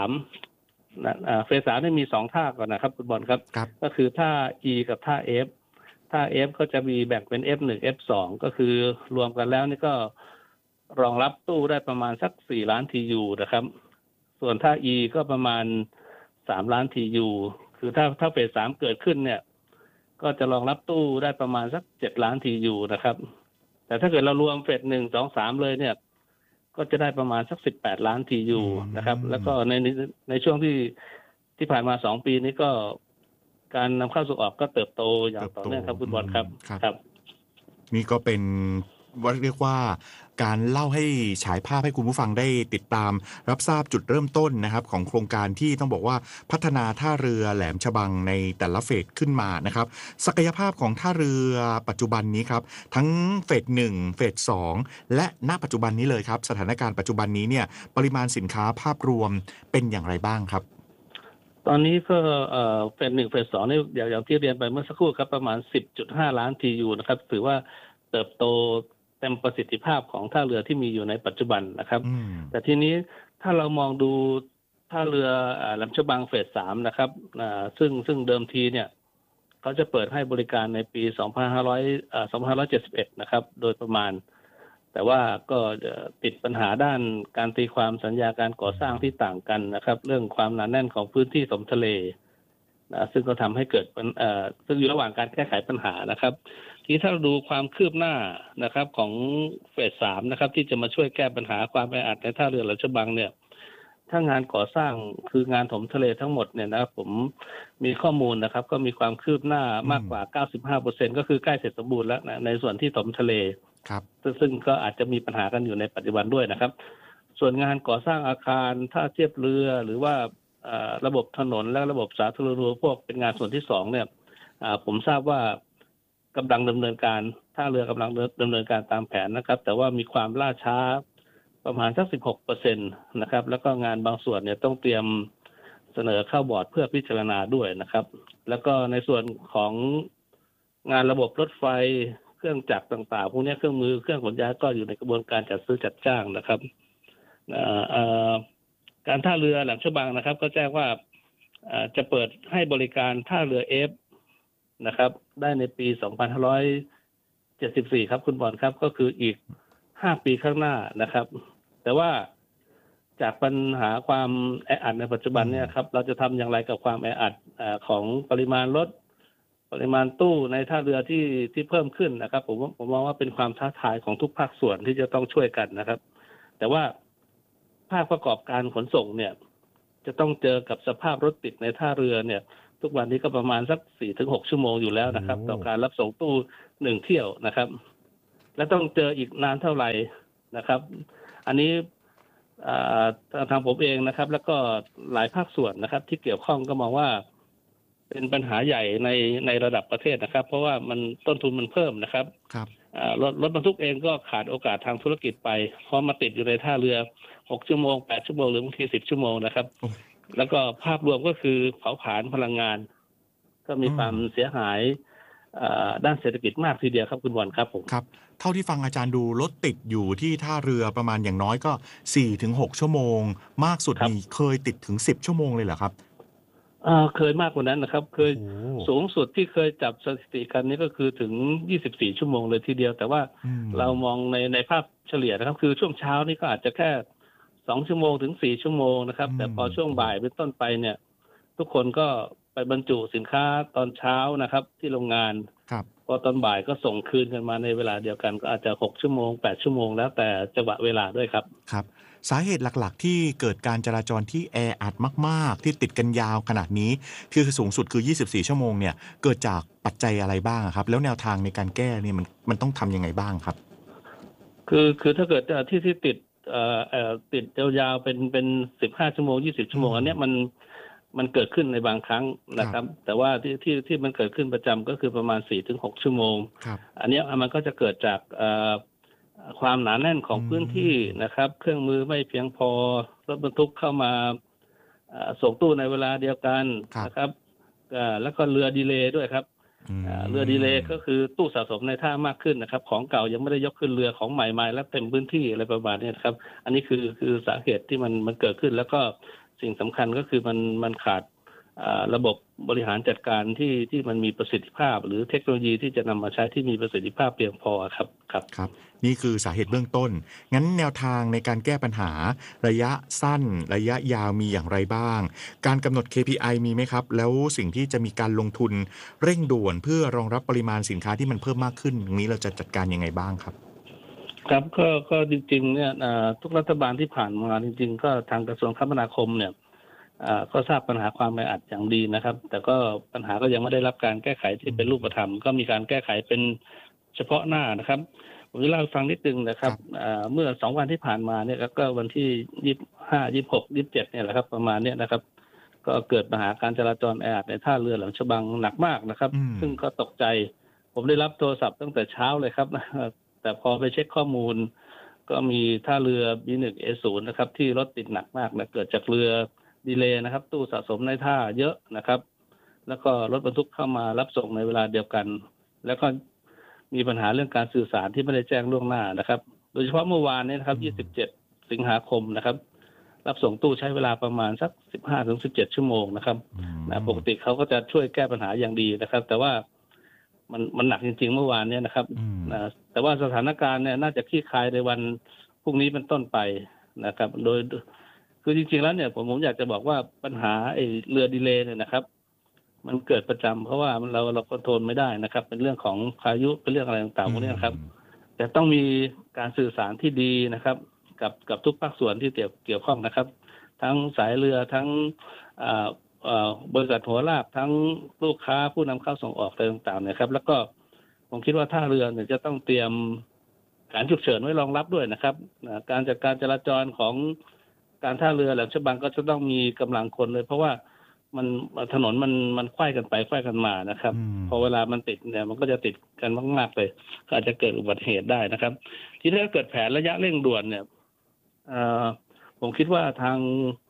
3เฟส3ได้มี2ท่าก่อนนะครับคุณบอลครับก็คือท่า E กับท่า F ท่า F ก็จะมีแบ่งเป็น F1 F2 ก็คือรวมกันแล้วนี่ก็รองรับตู้ได้ประมาณสัก4ล้าน TU นะครับส่วนท่า E ก็ประมาณ3ล้าน TU คือถ้าเฟส3เกิดขึ้นเนี่ยก็จะรองรับตู้ได้ประมาณสัก7ล้าน TU นะครับแต่ถ้าเกิดเรารวมเฟส1 2 3เลยเนี่ยก็จะได้ประมาณสัก18ล้าน TU นะครับแล้วก็ในช่วงที่ผ่านมา2ปีนี้ก็การนำเข้าส่งออกก็เติบโตอย่างต่อเนื่องครับคุณบอลครับครับนี่ก็เป็นว่าเรียกว่าการเล่าให้ฉายภาพให้คุณผู้ฟังได้ติดตามรับทราบจุดเริ่มต้นนะครับของโครงการที่ต้องบอกว่าพัฒนาท่าเรือแหลมฉบังในแต่ละเฟสขึ้นมานะครับศักยภาพของท่าเรือปัจจุบันนี้ครับทั้งเฟส1เฟส2และณปัจจุบันนี้เลยครับสถานการณ์ปัจจุบันนี้เนี่ยปริมาณสินค้าภาพรวมเป็นอย่างไรบ้างครับตอนนี้ก็เฟส1เฟส2นี่อย่างที่เรียนไปเมื่อสักครู่ครับประมาณ 10.5 ล้าน TU นะครับถือว่าเติบโตเต็มประสิทธิภาพของท่าเรือที่มีอยู่ในปัจจุบันนะครับแต่ทีนี้ถ้าเรามองดูท่าเรือแหลมฉบังเฟส3นะครับซึ่งเดิมทีเนี่ยเขาจะเปิดให้บริการในปี2571นะครับโดยประมาณแต่ว่าก็ติดปัญหาด้านการตีความสัญญาการก่อสร้างที่ต่างกันนะครับเรื่องความหนาแน่นของพื้นที่ถมทะเลซึ่งก็ทำให้เกิดซึ่งอยู่ระหว่างการแก้ไขปัญหานะครับทีถ้าเราดูความคืบหน้านะครับของเฟส3นะครับที่จะมาช่วยแก้ปัญหาความแออัดในท่าเรือแหลมฉบังเนี่ยถ้างานก่อสร้างคืองานถมทะเลทั้งหมดเนี่ยนะผมมีข้อมูลนะครับก็มีความคืบหน้ามากกว่า 95% ก็คือใกล้เสร็จสมบูรณ์แล้วนะในส่วนที่ถมทะเลครับซึ่งก็อาจจะมีปัญหากันอยู่ในปัจจุบันด้วยนะครับส่วนงานก่อสร้างอาคารท่าเทียบเรือหรือว่าระบบถนนและระบบสาธารณูปโภคเป็นงานส่วนที่2เนี่ยผมทราบว่ากำลังดำเนินการท่าเรือกำลังดำเนินการตามแผนนะครับแต่ว่ามีความล่าช้าประมาณสัก 16% นะครับแล้วก็งานบางส่วนเนี่ยต้องเตรียมเสนอเข้าบอร์ดเพื่อพิจารณาด้วยนะครับแล้วก็ในส่วนของงานระบบรถไฟเครื่องจักรต่างๆพวกนี้เครื่องมือเครื่องขนย้ายก็อยู่ในกระบวนการจัดซื้อจัดจ้างนะครับการท่าเรือแหลมฉบังนะครับก็แจ้งว่าจะเปิดให้บริการท่าเรือเอฟนะครับได้ในปี 2574 ครับคุณบอลครับก็คืออีก5 ปีข้างหน้านะครับแต่ว่าจากปัญหาความแออัดในปัจจุบันเนี่ยครับเราจะทำอย่างไรกับความแออัดของปริมาณรถปริมาณตู้ในท่าเรือที่เพิ่มขึ้นนะครับผมมองว่าเป็นความท้าทายของทุกภาคส่วนที่จะต้องช่วยกันนะครับแต่ว่าภาคประกอบการขนส่งเนี่ยจะต้องเจอกับสภาพรถติดในท่าเรือเนี่ยทุกวันนี้ก็ประมาณสัก 4-6 ชั่วโมงอยู่แล้วนะครับต่อการรับส่งตู้1เที่ยวนะครับและต้องเจออีกนานเท่าไหร่นะครับอันนี้ทางผมเองนะครับแล้วก็หลายภาคส่วนนะครับที่เกี่ยวข้องก็มองว่าเป็นปัญหาใหญ่ในระดับประเทศนะครับเพราะว่ามันต้นทุนมันเพิ่มนะครับรถบรรทุกเองก็ขาดโอกาสทางธุรกิจไปเพราะมาติดอยู่ในท่าเรือ6 ชั่วโมง 8 ชั่วโมงหรือบางที10 ชั่วโมงนะครับแล้วก็ภาพรวมก็คือเผาผลาญพลังงานก็มีความเสียหายด้านเศรษฐกิจมากทีเดียวครับคุณบอลครับผมครับเท่าที่ฟังอาจารย์ดูรถติดอยู่ที่ท่าเรือประมาณอย่างน้อยก็ 4-6 ชั่วโมงมากสุดมีเคยติดถึง10 ชั่วโมงเลยเหรอครับเคยมากกว่านั้นนะครับเคยสูงสุดที่เคยจับสถิติกันนี้ก็คือถึง24 ชั่วโมงเลยทีเดียวแต่ว่าเรามองในภาพเฉลี่ยนะครับคือช่วงเช้านี่ก็อาจจะแค่2 ชั่วโมงถึง4 ชั่วโมงนะครับแต่พอช่วงบ่ายเป็นต้นไปเนี่ยทุกคนก็ไปบรรจุสินค้าตอนเช้านะครับที่โรงงานพอตอนบ่ายก็ส่งคืนกันมาในเวลาเดียวกันก็อาจจะ6 ชั่วโมง 8 ชั่วโมงแล้วแต่จังหวะเวลาด้วยครับครับสาเหตุหลักๆที่เกิดการจราจรที่แออัดมากๆที่ติดกันยาวขนาดนี้คือสูงสุดคือ24 ชั่วโมงเนี่ยเกิดจากปัจจัยอะไรบ้างครับแล้วแนวทางในการแก้เนี่ยมันต้องทำยังไงบ้างครับคือถ้าเกิดที่ติดติดยาวๆเป็น15 ชั่วโมง20 ชั่วโมงอันนี้มันเกิดขึ้นในบางครั้งนะครับแต่ว่าที่มันเกิดขึ้นประจำก็คือประมาณ 4-6 ชั่วโมงอันนี้มันก็จะเกิดจากความหนาแน่นของพื้นที่นะครับเครื่องมือไม่เพียงพอรถบรรทุกเข้ามาส่งตู้ในเวลาเดียวกันนะครับแล้วก็เรือดีเลย์ด้วยครับเรือดีเลย์ก็คือตู้สะสมในท่ามากขึ้นนะครับของเก่ายังไม่ได้ยกขึ้นเรือของใหม่มาแล้วเต็มพื้นที่อะไรประมาณนี้ครับอันนี้คือสาเหตุที่มันเกิดขึ้นแล้วก็สิ่งสำคัญก็คือมันขาดระบบบริหารจัดการที่มันมีประสิทธิภาพหรือเทคโนโลยีที่จะนำมาใช้ที่มีประสิทธิภาพเพียงพอครับนี่คือสาเหตุเบื้องต้นงั้นแนวทางในการแก้ปัญหาระยะสั้นระยะยาวมีอย่างไรบ้างการกำหนด KPI มีไหมครับแล้วสิ่งที่จะมีการลงทุนเร่งด่วนเพื่อรองรับปริมาณสินค้าที่มันเพิ่มมากขึ้นตรงนี้เราจะจัดการยังไงบ้างครับครับก็จริงๆเนี่ยทุกรัฐบาลที่ผ่านมาจริงๆก็ทางกระทรวงคมนาคมเนี่ยก็ทราบปัญหาความแออัดอย่างดีนะครับแต่ก็ปัญหาก็ยังไม่ได้รับการแก้ไขที่เป็นรูปธรรมก็มีการแก้ไขเป็นเฉพาะหน้านะครับผมจะเล่าให้ฟังนิดนึงนะครับเมื่อ2 วันที่ผ่านมาเนี่ยก็วันที่25 26 27เนี่ยแหละครับประมาณนี้นะครับก็เกิดปัญหาการจราจรแออัดในท่าเรือแหลมฉบังหนักมากนะครับซึ่งก็ตกใจผมได้รับโทรศัพท์ตั้งแต่เช้าเลยครับแต่พอไปเช็คข้อมูลก็มีท่าเรือ B1A0 นะครับที่รถติดหนักมากนะเกิดจากเรือดีเลย์นะครับตู้สะสมในท่าเยอะนะครับแล้วก็รถบรรทุกเข้ามารับส่งในเวลาเดียวกันแล้วก็มีปัญหาเรื่องการสื่อสารที่ไม่ได้แจ้งล่วงหน้านะครับโดยเฉพาะเมื่อวานนี้นะครับ27 สิงหาคมนะครับรับส่งตู้ใช้เวลาประมาณสัก 15-17 ชั่วโมงนะครับปกติเขาก็จะช่วยแก้ปัญหาอย่างดีนะครับแต่ว่ามันหนักจริงๆเมื่อวานนี้นะครับแต่ว่าสถานการณ์เนี่ยน่าจะคลี่คลายในวันพรุ่งนี้เป็นต้นไปนะครับโดยคือจริงๆแล้วเนี่ยผมอยากจะบอกว่าปัญหาเรือดีเลย์เนี่ยนะครับมันเกิดประจำเพราะว่าเราคอนโทรลไม่ได้นะครับเป็นเรื่องของพายุเป็นเรื่องอะไรต่างๆพวกนี้ครับแต่ต้องมีการสื่อสารที่ดีนะครับกับทุกภาคส่วนที่เกี่ยวข้องนะครับทั้งสายเรือทั้งบริษัทหัวลากทั้งลูกค้าผู้นำเข้าส่งออกอะไรต่างๆนะครับแล้วก็ผมคิดว่าท่าเรือเนี่ยจะต้องเตรียมการฉุกเฉินไว้รองรับด้วยนะครับการจัดการจราจรของการท่าเรือแหลมฉบังก็จะต้องมีกำลังคนเลยเพราะว่าถนนมันไขว้กันไปไขว้กันมานะครับพอเวลามันติดเนี่ยมันก็จะติดกันมากๆเลยก็อาจจะเกิดอุบัติเหตุได้นะครับที่ถ้าเกิดแผนระยะเร่งด่วนเนี่ยผมคิดว่าทาง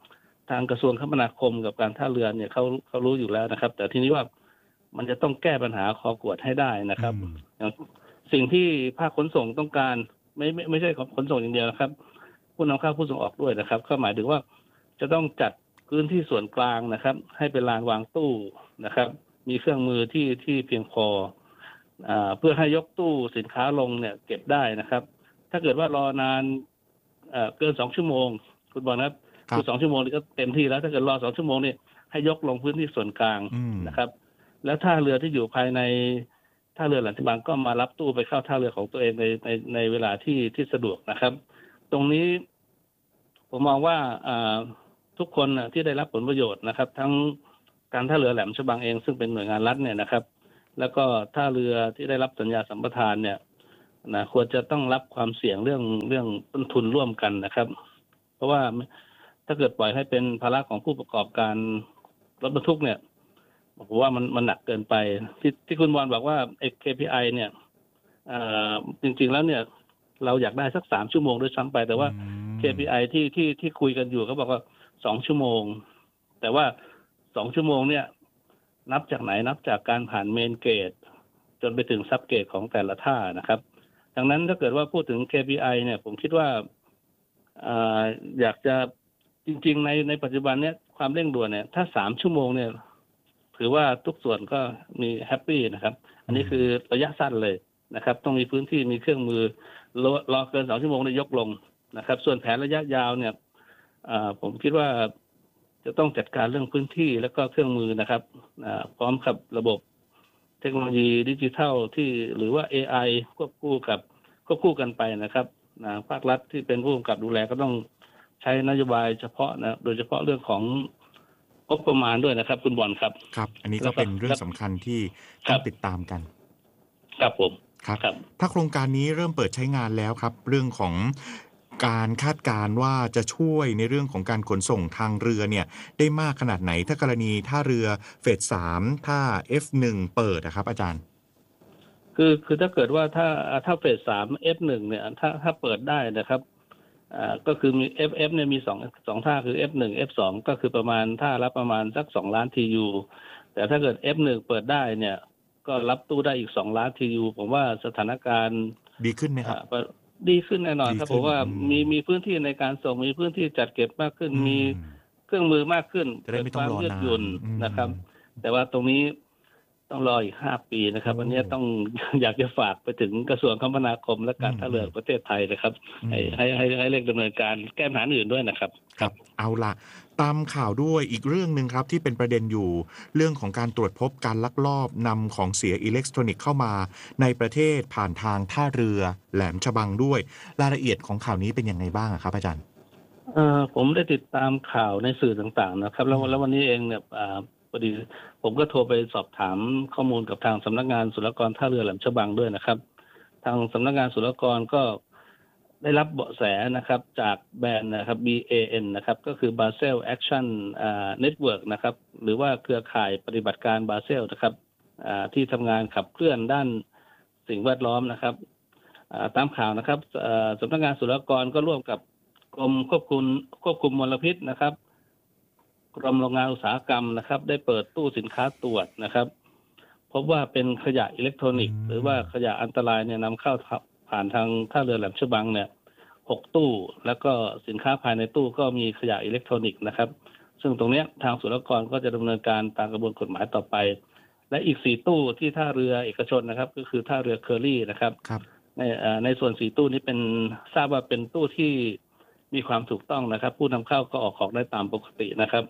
ทางกระทรวงคมนาคมกับการท่าเรือเนี่ยเขารู้อยู่แล้วนะครับแต่ทีนี้ว่ามันจะต้องแก้ปัญหาคอกวดให้ได้นะครับสิ่งที่ภาคขนส่งต้องการไม่ใช่ขนส่งอย่างเดียวนะครับผู้นำเข้าผู้ส่งออกด้วยนะครับก็หมายถึงว่าจะต้องจัดพื้นที่ส่วนกลางนะครับให้เป็นลานวางตู้นะครับมีเครื่องมือที่เพียงพอเพื่อให้ยกตู้สินค้าลงเนี่ยเก็บได้นะครับถ้าเกิดว่ารอนานเกิน2 ชั่วโมงคุณบอกนะครับคือ2 ชั่วโมงนี่ก็เต็มที่แล้วถ้าเกิดรอ2 ชั่วโมงนี่ให้ยกลงพื้นที่ส่วนกลางนะครับแล้วท่าเรือที่อยู่ภายในท่าเรือแหลมฉบังก็มารับตู้ไปเข้าท่าเรือของตัวเองในเวลาที่สะดวกนะครับตรงนี้ผมมองว่าทุกคนที่ได้รับผลประโยชน์นะครับทั้งการท่าเรือแหลมฉบังเองซึ่งเป็นหน่วยงานรัฐเนี่ยนะครับแล้วก็ท่าเรือที่ได้รับสัญญาสัมปทานเนี่ยนะควรจะต้องรับความเสี่ยงเรื่องต้นทุนร่วมกันนะครับเพราะว่าถ้าเกิดปล่อยให้เป็นภาระของผู้ประกอบการรถบรรทุกเนี่ยผมว่ามันหนักเกินไปที่คุณบอลบอกว่าไอ้ KPI เนี่ยจริงๆแล้วเนี่ยเราอยากได้สัก3 ชั่วโมงด้วยซ้ำไปแต่ว่า KPI ที่คุยกันอยู่เขาบอกว่า2 ชั่วโมงแต่ว่า2 ชั่วโมงเนี่ยนับจากไหนนับจากการผ่านเมนเกตจนไปถึงซับเกตของแต่ละท่านะครับดังนั้นถ้าเกิดว่าพูดถึง KPI เนี่ยผมคิดว่าอยากจะจริงๆในปัจจุบันเนี่ยความเร่งด่วนเนี่ยถ้า3 ชั่วโมงเนี่ยถือว่าทุกส่วนก็มีแฮปปี้นะครับอันนี้คือระยะสั้นเลยนะครับต้องมีพื้นที่มีเครื่องมือรอเกิน2 ชั่วโมงได้ยกลงนะครับส่วนแผนระยะยาวเนี่ยผมคิดว่าจะต้องจัดการเรื่องพื้นที่แล้วก็เครื่องมือนะครับพร้อมกับระบบเทคโนโลยีดิจิทัลที่หรือว่า AI ควบคู่กันไปนะครับภาครัฐที่เป็นผู้กำกับดูแลก็ต้องใช้นโยบายเฉพาะนะโดยเฉพาะเรื่องของงบประมาณด้วยนะครับคุณบอลครับครับอันนี้ก็เป็นเรื่องสำคัญที่ต้องติดตามกันครับผมครับถ้าโครงการนี้เริ่มเปิดใช้งานแล้วครับเรื่องของการคาดการณ์ว่าจะช่วยในเรื่องของการขนส่งทางเรือเนี่ยได้มากขนาดไหนถ้ากรณีท่าเรือเฟส3ท่า F1 เปิดนะครับอาจารย์คือถ้าเกิดว่าถ้าเฟส3 F1 เนี่ยถ้าเปิดได้นะครับก็คือมี FF เนี่ยมี2ท่าคือ F1 F2 ก็คือประมาณท่าละประมาณสัก2 ล้าน TU แต่ถ้าเกิด F1 เปิดได้เนี่ยก็รับตู้ได้อีก2 ล้าน TU ผมว่าสถานการณ์ดีขึ้นไหมครับดีขึ้นแน่นอนครับผมว่ามีพื้นที่ในการส่งมีพื้นที่จัดเก็บมากขึ้นมีเครื่องมือมากขึ้นจะได้ไม่ต้องรอนานยืดหยุ่นนะครับแต่ว่าตรงนี้ต้องรออีก5 ปีนะครับวันนี้ต้องอยากจะฝากไปถึงกระทรวงคมนาคมและการท่าเรือประเทศไทยนะครับให้เร่งดำเนินการแก้ปัญหาอื่นด้วยนะครับครับเอาล่ะตามข่าวด้วยอีกเรื่องนึงครับที่เป็นประเด็นอยู่เรื่องของการตรวจพบการลักลอบนำของเสียอิเล็กทรอนิกส์เข้ามาในประเทศผ่านทางท่าเรือแหลมฉบังด้วยรายละเอียดของข่าวนี้เป็นยังไงบ้างครับอาจารย์ผมได้ติดตามข่าวในสื่อต่างๆนะครับแล้ววันนี้เองเนี่ยพอดีผมก็โทรไปสอบถามข้อมูลกับทางสำนักงานศุลกากรท่าเรือแหลมฉบังด้วยนะครับทางสำนักงานศุลกากรก็ได้รับเบาะแสนะครับจากแบรนด์นะครับ BAN นะครับก็คือ Basel Action Network นะครับหรือว่าเครือข่ายปฏิบัติการบาเซลนะครับที่ทำงานขับเคลื่อนด้านสิ่งแวดล้อมนะครับตามข่าวนะครับสำนักงานศุลกากรก็ร่วมกับกรมควบคุมมลพิษนะครับกรมโรงงานอุตสาหกรรมนะครับได้เปิดตู้สินค้าตรวจนะครับพบว่าเป็นขยะอิเล็กทรอนิกส์หรือว่าขยะอันตรายเนี่ยนำเข้าผ่านทางท่าเรือแหลมฉบังเนี่ย6 ตู้แล้วก็สินค้าภายในตู้ก็มีขยะอิเล็กทรอนิกส์นะครับซึ่งตรงนี้ทางศุลกากรก็จะดำเนินการตามกระบวนกฎหมายต่อไปและอีก4 ตู้ที่ท่าเรือเอกชนนะครับก็คือท่าเรือเคอรี่นะครับในส่วน4 ตู้นี้เป็นทราบว่าเป็นตู้ที่มีความถูกต้องนะครับผู้นำเข้าก็ออกของได้ตามปกตินะครับ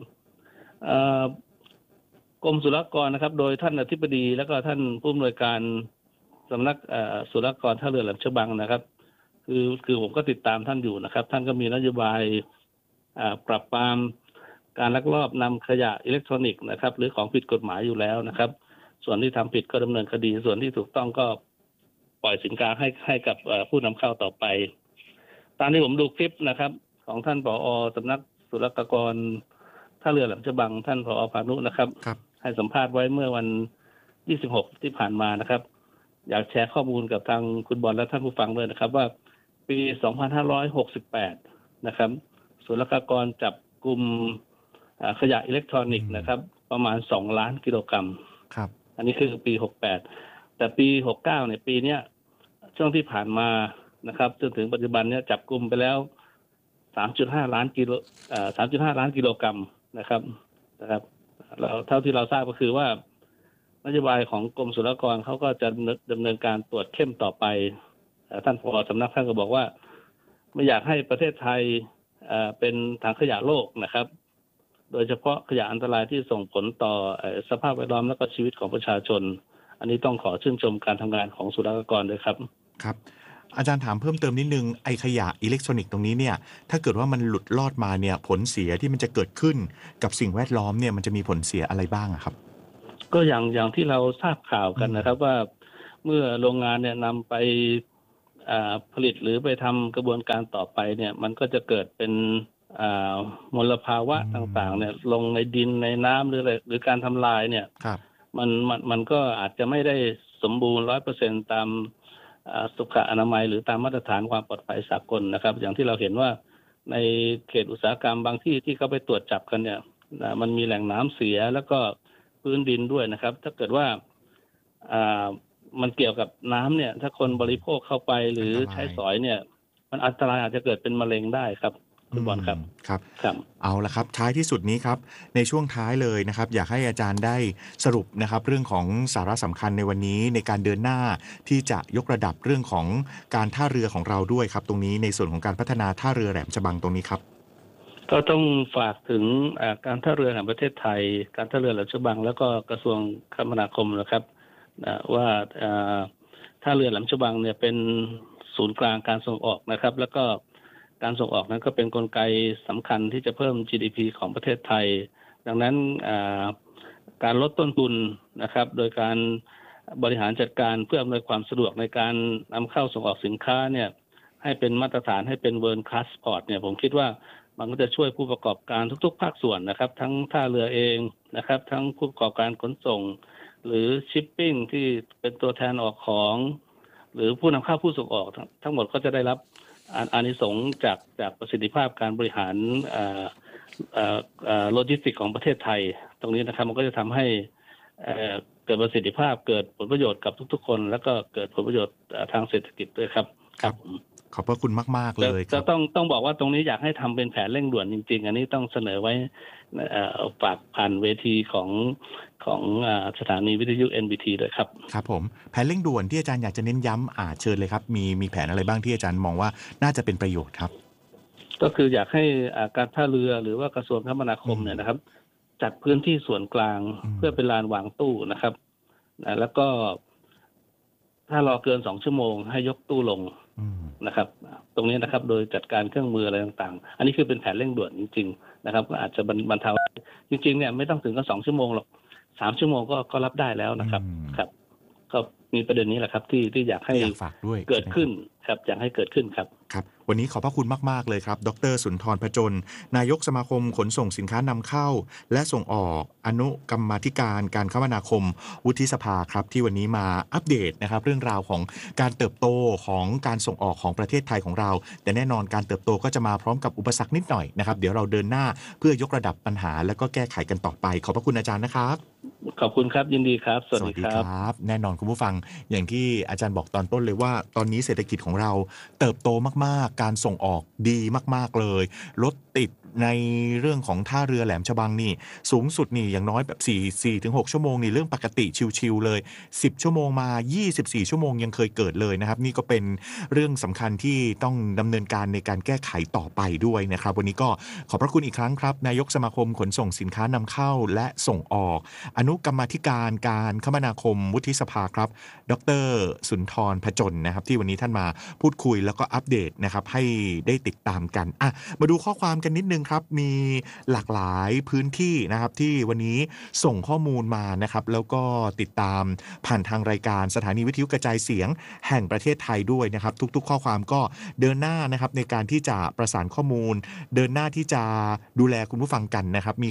กรมศุลกากรนะครับโดยท่านอธิบดีแล้วก็ท่านผู้อำนวยการสำนักศุลกากรท่าเรือแหลมฉบังนะครับคือผมก็ติดตามท่านอยู่นะครับท่านก็มีนโยบายปราบปรามการลักลอบนำขยะอิเล็กทรอนิกส์นะครับหรือของผิดกฎหมายอยู่แล้วนะครับส่วนที่ทำผิดก็ดำเนินคดีส่วนที่ถูกต้องก็ปล่อยสินค้าให้กับผู้นำเข้าต่อไปตามที่ผมดูคลิปนะครับของท่านผอ.สำนักศุลกากรท่าเรือแหลมฉบังท่านผอ.พานุนะครับให้สัมภาษณ์ไว้เมื่อวัน26ที่ผ่านมานะครับอยากแชร์ข้อมูลกับทางคุณบอลและท่านผู้ฟังด้วยนะครับว่าปี2568นะครับศุลกากรจับกลุ่มขยะอิเล็กทรอนิกส์นะครับประมาณ2 ล้านกิโลกรัมครับอันนี้คือปี68แต่ปี69เนี่ยปีเนี้ยช่วงที่ผ่านมานะครับจนถึงปัจจุบันเนี่ยจับกลุ่มไปแล้ว3.5 ล้านกิโล3.5 ล้านกิโลกรัมนะครับแล้วเท่าที่เราทราบก็คือว่านโยบายของกรมศุลกากรเขาก็จะดำเนินการตรวจเข้มต่อไปท่านผอ.สำนักท่านก็บอกว่าไม่อยากให้ประเทศไทยเป็นถังขยะโลกนะครับโดยเฉพาะขยะอันตรายที่ส่งผลต่อสภาพแวดล้อมและก็ชีวิตของประชาชนอันนี้ต้องขอชื่นชมการทำงานของศุลกากรด้วยครับครับอาจารย์ถามเพิ่มเติมนิดนึงไอ้ขยะอิเล็กทรอนิกส์ตรงนี้เนี่ยถ้าเกิดว่ามันหลุดลอดมาเนี่ยผลเสียที่มันจะเกิดขึ้นกับสิ่งแวดล้อมเนี่ยมันจะมีผลเสียอะไรบ้างครับก็อย่างที่เราทราบข่าวกันนะครับว่าเมื่อโรงงานเนี่ยนำไปผลิตหรือไปทำกระบวนการต่อไปเนี่ยมันก็จะเกิดเป็นมลภาวะต่างๆเนี่ยลงในดินในน้ำหรืออะไรหรือการทำลายเนี่ยมันก็อาจจะไม่ได้สมบูรณ์ 100% ตามสุขอนามัยหรือตามมาตรฐานความปลอดภัยสากลนะครับอย่างที่เราเห็นว่าในเขตอุตสาหกรรมบางที่ที่เขาไปตรวจจับกันเนี่ยมันมีแหล่งน้ำเสียแล้วก็พื้นดินด้วยนะครับถ้าเกิดว่ามันเกี่ยวกับน้ำเนี่ยถ้าคนบริโภคเข้าไปหรือใช้สอยเนี่ยมันอันตรายอาจจะเกิดเป็นมะเร็งได้ครับคุณบอลครับครับเอาละครับท้ายที่สุดนี้ครับในช่วงท้ายเลยนะครับอยากให้อาจารย์ได้สรุปนะครับเรื่องของสาระสำคัญในวันนี้ในการเดินหน้าที่จะยกระดับเรื่องของการท่าเรือของเราด้วยครับตรงนี้ในส่วนของการพัฒนาท่าเรือแหลมฉบังตรงนี้ครับก็ต้องฝากถึงการท่าเรือแห่งประเทศไทยการท่าเรือแหลมฉบังแล้วก็กระทรวงคมนาคมนะครับว่าท่าเรือแหลมฉบังเนี่ยเป็นศูนย์กลางการส่งออกนะครับแล้วก็การส่งออกนั้นก็เป็นกลไกสำคัญที่จะเพิ่ม GDP ของประเทศไทยดังนั้นการลดต้นทุนนะครับโดยการบริหารจัดการเพื่ออำนวยความสะดวกในการนำเข้าส่งออกสินค้าเนี่ยให้เป็นมาตรฐานให้เป็น World Class Port เนี่ยผมคิดว่ามันก็จะช่วยผู้ประกอบการทุกๆภาคส่วนนะครับทั้งท่าเรือเองนะครับทั้งผู้ประกอบการขนส่งหรือชิปปิ้งที่เป็นตัวแทนออกของหรือผู้นำเข้าผู้ส่งออกทั้งหมดก็จะได้รับอานิสงส์จากประสิทธิภาพการบริหารโลจิสติกของประเทศไทยตรงนี้นะครับมันก็จะทำให้เกิดประสิทธิภาพเกิดผลประโยชน์กับทุกๆคนแล้วก็เกิดผลประโยชน์ทางเศรษฐกิจด้วยครับครับขอบพระคุณมากๆเลยจะต้องบอกว่าตรงนี้อยากให้ทำเป็นแผนเร่งด่วนจริงๆอันนี้ต้องเสนอไว้ฝากผ่านเวทีของสถานีวิทยุ NBT ด้วยครับครับผมแผนเร่งด่วนที่อาจารย์อยากจะเน้นย้ำเชิญเลยครับมีแผนอะไรบ้างที่อาจารย์มองว่าน่าจะเป็นประโยชน์ครับก็คืออยากให้การท่าเรือหรือว่ากระทรวงคมนาคมเนี่ยนะครับจัดพื้นที่ส่วนกลางเพื่อเป็นลานวางตู้นะครับแล้วก็ถ้ารอเกิน2 ชั่วโมงให้ยกตู้ลงนะครับตรงนี้นะครับโดยจัดการเครื่องมืออะไรต่างๆอันนี้คือเป็นแผนเร่งด่วนจริงๆนะครับก็อาจจะบรรเทาจริงๆเนี่ยไม่ต้องถึงก็2 ชั่วโมงหรอก3 ชั่วโมงก็รับได้แล้วนะครับครับก็มีประเด็นนี้แหละครับที่อยากให้เกิดขึ้นครับอยากให้เกิดขึ้นครับครับวันนี้ขอบพระคุณมากๆเลยครับดร.สุนทร พจนนายกสมาคมขนส่งสินค้านำเข้าและส่งออกอนุกรรมาธิการการคมนาคมวุฒิสภาครับที่วันนี้มาอัปเดตนะครับเรื่องราวของการเติบโตของการส่งออกของประเทศไทยของเราแต่แน่นอนการเติบโตก็จะมาพร้อมกับอุปสรรคนิดหน่อยนะครับเดี๋ยวเราเดินหน้าเพื่อยกระดับปัญหาและก็แก้ไขกันต่อไปขอบพระคุณอาจารย์นะครับขอบคุณครับยินดีครับสวัสดีครับแน่นอนคุณผู้ฟังอย่างที่อาจารย์บอกตอนต้นเลยว่าตอนนี้เศรษฐกิจของเราเติบโตมากๆการส่งออกดีมากๆเลยรถติดในเรื่องของท่าเรือแหลมฉบังนี่สูงสุดนี่อย่างน้อยแบบ4-6 ชั่วโมงนี่เรื่องปกติชิวๆเลย10 ชั่วโมงมา24 ชั่วโมงยังเคยเกิดเลยนะครับนี่ก็เป็นเรื่องสำคัญที่ต้องดำเนินการในการแก้ไขต่อไปด้วยนะครับวันนี้ก็ขอบพระคุณอีกครั้งครับนายกสมาคมขนส่งสินค้านำเข้าและส่งออกอนุกรรมาธิการการคมนาคมวุฒิสภาครับดร.สุนทร พจนนะครับที่วันนี้ท่านมาพูดคุยแล้วก็อัปเดตนะครับให้ได้ติดตามกันมาดูข้อความกันนิดนึงครับมีหลากหลายพื้นที่นะครับที่วันนี้ส่งข้อมูลมานะครับแล้วก็ติดตามผ่านทางรายการสถานีวิทยุกระจายเสียงแห่งประเทศไทยด้วยนะครับทุกๆข้อความก็เดินหน้านะครับในการที่จะประสานข้อมูลเดินหน้าที่จะดูแลคุณผู้ฟังกันนะครับมี